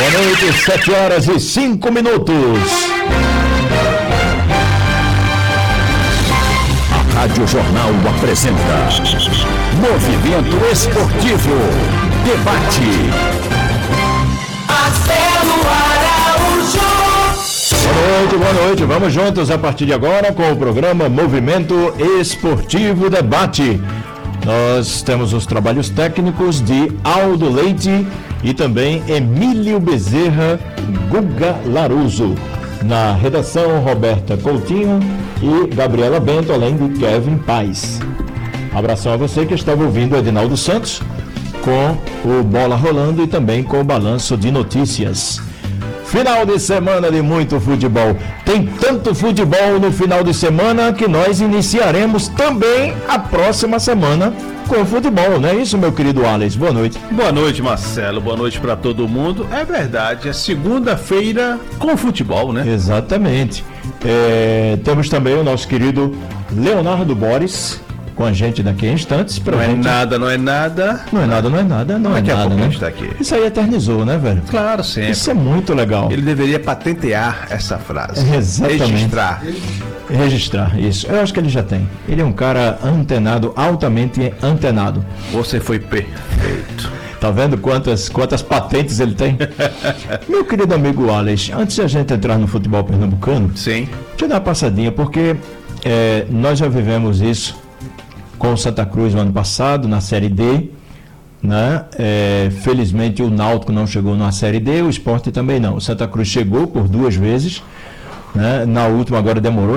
Boa noite, 7h05. A Rádio Jornal apresenta Movimento Esportivo, debate. Marcelo Araújo. Boa noite, vamos juntos a partir de agora com o programa Movimento Esportivo Debate. Nós temos os trabalhos técnicos de Aldo Leite e também Emílio Bezerra, Guga Laruso. Na redação, Roberta Coutinho e Gabriela Bento, além de Kevin Paz. Abração a você que estava ouvindo o Edinaldo Santos com o Bola Rolando e também com o Balanço de Notícias. Final de semana de muito futebol. Tem tanto futebol no final de semana que nós iniciaremos também a próxima semana com futebol, não é isso, meu querido Alex? Boa noite. Boa noite, Marcelo. Boa noite para todo mundo. É verdade, é segunda-feira com futebol, né? Exatamente. Temos também o nosso querido Leonardo Boris com a gente daqui a instantes. Não é nada. Não é nada. Daqui a pouco a gente tá aqui. Isso aí eternizou, né, velho? Claro, sempre. Isso é muito legal. Ele deveria patentear essa frase. Exatamente. Registrar, isso. Eu acho que ele já tem. Ele é um cara antenado, altamente antenado. Você foi perfeito. Tá vendo quantas patentes ele tem? Meu querido amigo Alex, antes de a gente entrar no futebol pernambucano, sim, deixa eu dar uma passadinha, porque nós já vivemos isso com o Santa Cruz no ano passado, na Série D, né? Felizmente o Náutico não chegou na Série D, o Sport também não. O Santa Cruz chegou por 2 vezes, né? Na última agora demorou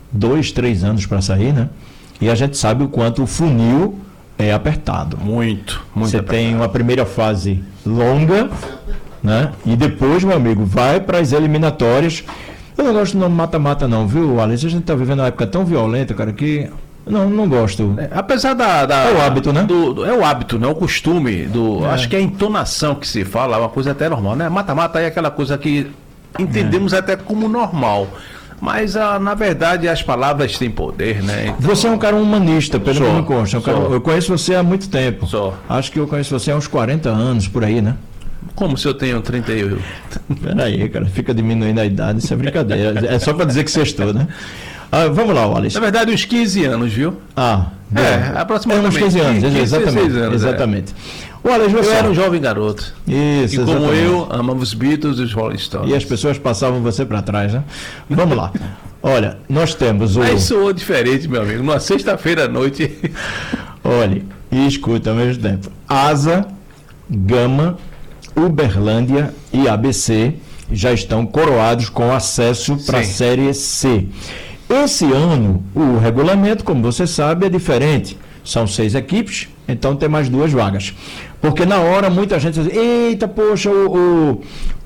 2-3 anos para sair, né? E a gente sabe o quanto o funil é apertado. Muito Você apertado. tem uma primeira fase longa, né? E depois, meu amigo, vai para as eliminatórias. Eu não gosto de mata-mata não, viu, Alex? A gente tá vivendo uma época tão violenta, cara, que... Não gosto. Apesar É o hábito, né? É o hábito, né? O costume. Acho que é a entonação que se fala, é uma coisa até normal, né? Mata-mata é aquela coisa que entendemos até como normal. Mas, na verdade, as palavras têm poder, né? Então... Você é um cara humanista, pelo que me consta. Eu conheço você há muito tempo. Acho que eu conheço você há uns 40 anos, por aí, né? Como se eu tenho 31? Peraí, cara, fica diminuindo a idade, isso é brincadeira. É só para dizer que sextou, né? Vamos lá, Wallace. Na verdade, uns 15 anos, viu? Aproximadamente. Uns 15 anos, exatamente. Wallace, eu era um jovem garoto. Isso, e como eu, amava os Beatles e os Rolling Stones. E as pessoas passavam você para trás, né? Vamos lá. Olha, nós temos o... Mas soou diferente, meu amigo. Numa sexta-feira à noite... Olha, e escuta ao mesmo tempo. Asa, Gama, Uberlândia e ABC já estão coroados com acesso para a Série C. Esse ano, o regulamento, como você sabe, é diferente. São 6 equipes, então tem mais 2 vagas. Porque na hora muita gente diz, eita, poxa, o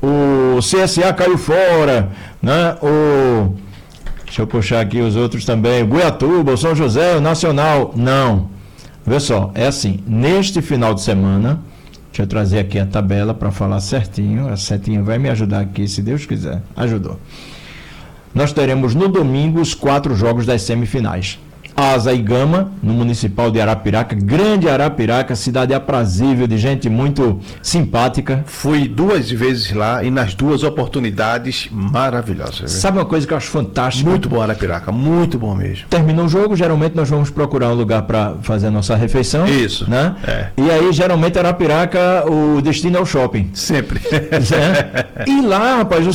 CSA caiu fora, né? Deixa eu puxar aqui os outros também, Goiatuba, o São José, o Nacional. Não. Vê só, é assim, neste final de semana, deixa eu trazer aqui a tabela para falar certinho, a setinha vai me ajudar aqui, se Deus quiser. Ajudou. Nós teremos no domingo os 4 jogos das semifinais. Asa e Gama, no Municipal de Arapiraca, grande Arapiraca, cidade aprazível, de gente muito simpática. Fui 2 vezes lá e nas 2 oportunidades maravilhosas. Sabe uma coisa que eu acho fantástica? Muito bom Arapiraca, muito bom mesmo. Terminou o jogo, geralmente nós vamos procurar um lugar para fazer a nossa refeição. Isso. Né? E aí, geralmente, Arapiraca, o destino é o shopping. Sempre. E lá, rapaz,